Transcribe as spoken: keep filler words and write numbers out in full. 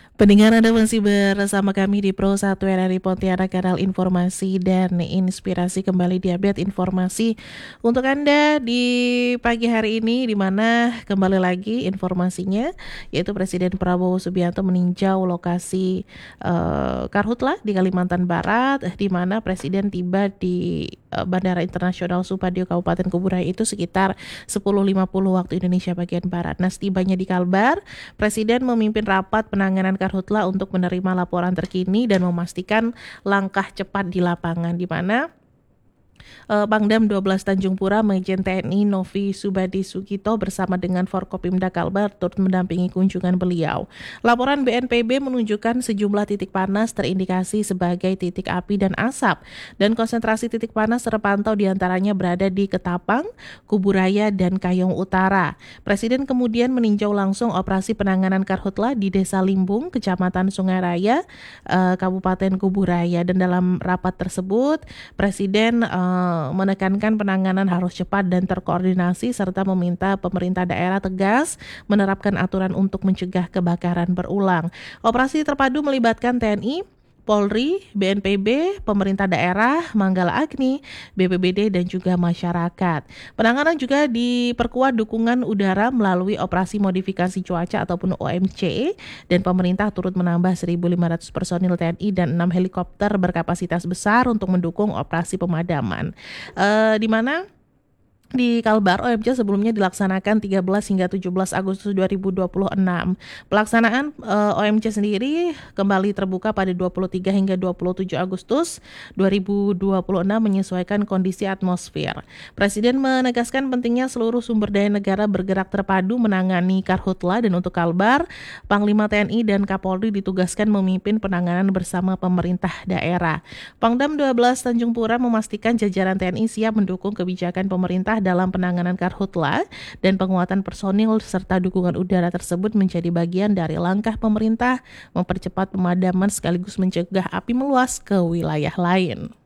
Pendengar, Anda masih bersama kami di Pro satu R R I Pontianak, kanal informasi dan inspirasi. Kembali di update informasi untuk Anda di pagi hari ini, di mana kembali lagi informasinya, yaitu Presiden Prabowo Subianto meninjau lokasi uh, Karhutla di Kalimantan Barat, di mana Presiden tiba di uh, Bandara Internasional Supadio Kabupaten Kuburaya itu sekitar sepuluh lima puluh waktu Indonesia bagian Barat. Nah, setibanya di Kalbar, Presiden memimpin rapat penanganan Karhutla untuk menerima laporan terkini dan memastikan langkah cepat di lapangan, di mana Uh, Pangdam dua belas Tanjung Pura Majen T N I Novi Subadi Sugito bersama dengan Forkopimda Kalbar turut mendampingi kunjungan beliau. Laporan B N P B menunjukkan sejumlah titik panas terindikasi sebagai titik api dan asap, dan konsentrasi titik panas terpantau diantaranya berada di Ketapang, Kuburaya, dan Kayong Utara. Presiden kemudian meninjau langsung operasi penanganan Karhutla di Desa Limbung, Kecamatan Sungai Raya, uh, Kabupaten Kuburaya, dan dalam rapat tersebut Presiden uh, menekankan penanganan harus cepat dan terkoordinasi serta meminta pemerintah daerah tegas menerapkan aturan untuk mencegah kebakaran berulang. Operasi terpadu melibatkan T N I, Polri, B N P B, pemerintah daerah, Manggala Agni, B P B D, dan juga masyarakat. Penanganan juga diperkuat dukungan udara melalui operasi modifikasi cuaca ataupun O M C, dan pemerintah turut menambah seribu lima ratus personil T N I dan enam helikopter berkapasitas besar untuk mendukung operasi pemadaman. Uh, di mana di Kalbar, O M C sebelumnya dilaksanakan tiga belas hingga tujuh belas Agustus dua ribu dua puluh enam. Pelaksanaan uh, O M C sendiri kembali terbuka pada dua puluh tiga hingga dua puluh tujuh Agustus dua ribu dua puluh enam menyesuaikan kondisi atmosfer. Presiden menegaskan pentingnya seluruh sumber daya negara bergerak terpadu menangani Karhutla, dan untuk Kalbar, Panglima T N I dan Kapolri ditugaskan memimpin penanganan bersama pemerintah daerah. Pangdam dua belas Tanjung Pura memastikan jajaran T N I siap mendukung kebijakan pemerintah dalam penanganan Karhutla, dan penguatan personil serta dukungan udara tersebut menjadi bagian dari langkah pemerintah mempercepat pemadaman sekaligus mencegah api meluas ke wilayah lain.